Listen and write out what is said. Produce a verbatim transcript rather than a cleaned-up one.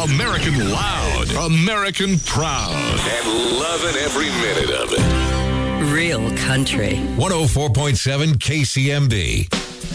American loud, American proud, and loving every minute of it. Real country. one oh four point seven K C M D.